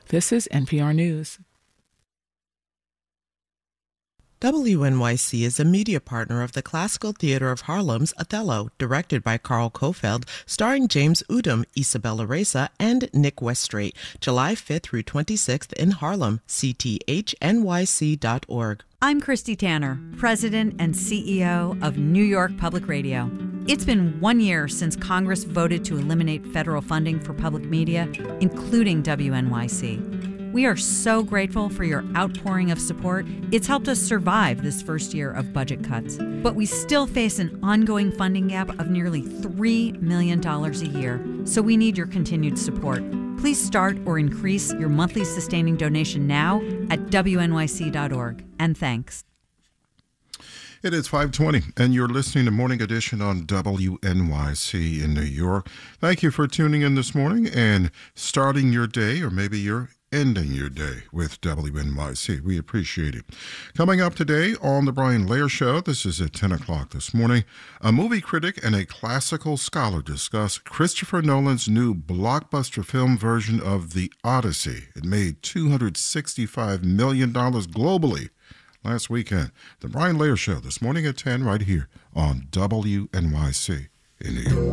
This is NPR News. WNYC is a media partner of the Classical Theater of Harlem's Othello, directed by Carl Kofeld, starring James Udom, Isabella Reza, and Nick Westrate, July 5th through 26th in Harlem, cthnyc.org. I'm Christy Tanner, President and CEO of New York Public Radio. It's been 1 year since Congress voted to eliminate federal funding for public media, including WNYC. We are so grateful for your outpouring of support. It's helped us survive this first year of budget cuts. But we still face an ongoing funding gap of nearly $3 million a year, so we need your continued support. Please start or increase your monthly sustaining donation now at WNYC.org. And thanks. It is 5:20, and you're listening to Morning Edition on WNYC in New York. Thank you for tuning in this morning and starting your day, or maybe you're ending your day with WNYC. We appreciate it. Coming up today on The Brian Lehrer Show, this is at 10 o'clock this morning, a movie critic and a classical scholar discuss Christopher Nolan's new blockbuster film version of The Odyssey. It made $265 million globally last weekend. The Brian Lehrer Show this morning at 10 right here on WNYC in New York.